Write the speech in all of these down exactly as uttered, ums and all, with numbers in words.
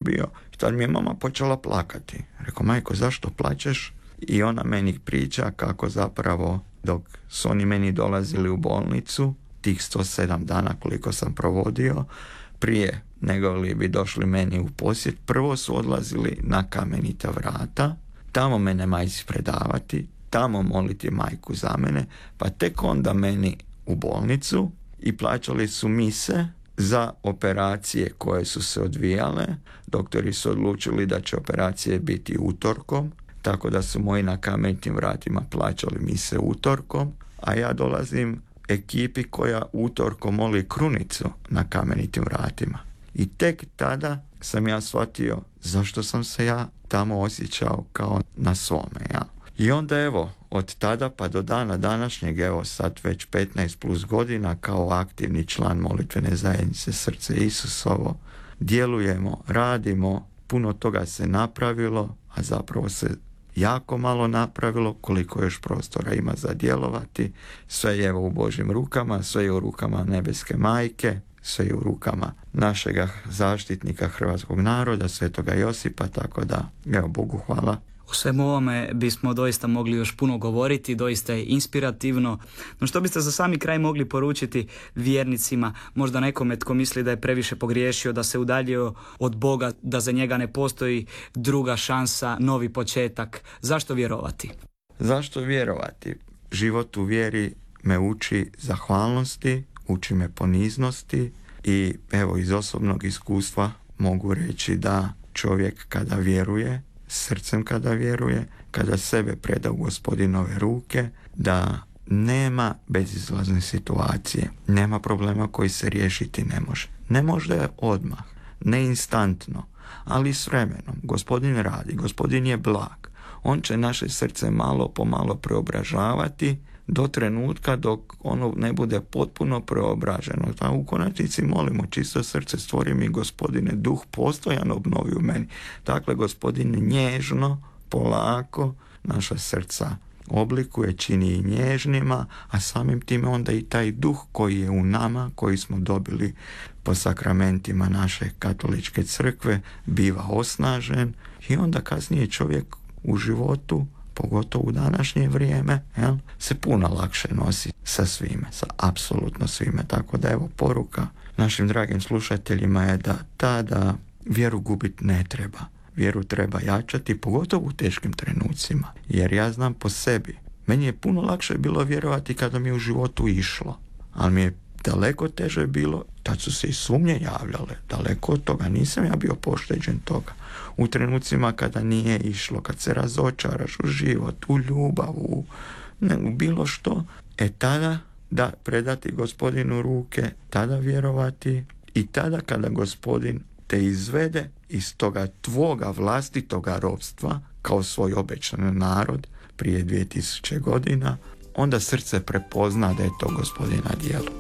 bio. I tad mi je mama počela plakati. Rekao, majko, zašto plačeš? I ona meni priča kako zapravo dok su oni meni dolazili u bolnicu, tih sto sedam dana koliko sam provodio, prije nego li bi došli meni u posjet, prvo su odlazili na Kamenita vrata, tamo mene majci predavati, tamo moliti majku za mene, pa tek onda meni u bolnicu i plaćali su mise za operacije koje su se odvijale. Doktori su odlučili da će operacije biti utorkom, tako da su moji na Kamenitim vratima plaćali mise utorkom, a ja dolazim ekipi koja utorkom moli krunicu na Kamenitim vratima. I tek tada sam ja shvatio zašto sam se ja tamo osjećao kao na svome. Ja. I onda evo, od tada pa do dana današnjeg, evo sad već petnaest plus godina kao aktivni član molitvene zajednice Srce Isusovo, djelujemo, radimo, puno toga se napravilo, a zapravo se jako malo napravilo, koliko još prostora ima za djelovati. Sve je evo u Božjim rukama, sve je u rukama nebeske majke, sve je u rukama našega zaštitnika hrvatskog naroda, svetoga Josipa, tako da, evo, Bogu hvala. O svemu ovome bismo doista mogli još puno govoriti, doista je inspirativno. No što biste za sami kraj mogli poručiti vjernicima, možda nekome tko misli da je previše pogriješio, da se udaljio od Boga, da za njega ne postoji druga šansa, novi početak? Zašto vjerovati? Zašto vjerovati? Život u vjeri me uči zahvalnosti, uči me poniznosti i evo iz osobnog iskustva mogu reći da čovjek kada vjeruje, srcem kada vjeruje, kada sebe preda u Gospodinove ruke, da nema bezizlazne situacije, nema problema koji se riješiti ne može. Ne može odmah, ne instantno, ali s vremenom. Gospodin radi, Gospodin je blag. On će naše srce malo po malo preobražavati do trenutka dok ono ne bude potpuno preobraženo. A u konačnici molimo, čisto srce stvori mi, Gospodine, duh postojan obnovi u meni. Dakle, Gospodin nježno, polako naša srca oblikuje, čini i nježnima, a samim time onda i taj duh koji je u nama, koji smo dobili po sakramentima naše katoličke crkve, biva osnažen i onda kasnije čovjek u životu, pogotovo u današnje vrijeme, jel, se puno lakše nosi sa svime, sa apsolutno svime. Tako da evo poruka našim dragim slušateljima je da tada vjeru gubiti ne treba. Vjeru treba jačati, pogotovo u teškim trenucima. Jer ja znam po sebi, meni je puno lakše bilo vjerovati kada mi je u životu išlo, ali mi je daleko teže bilo, tad su se i sumnje javljale, daleko od toga, nisam ja bio pošteđen toga. U trenucima kada nije išlo, kad se razočaraš u život, u ljubav, u, ne, u bilo što, e tada da predati Gospodinu ruke, tada vjerovati i tada kada Gospodin te izvede iz toga tvoga vlastitoga ropstva kao svoj obećani narod prije dvije tisuće godina, onda srce prepozna da je to Gospodina djelo.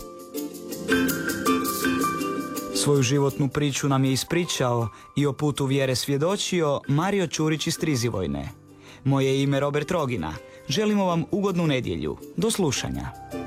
Svoju životnu priču nam je ispričao i o putu vjere svjedočio Mario Ćurić iz Strizivojne. Moje ime je Robert Rogina. Želimo vam ugodnu nedjelju. Do slušanja.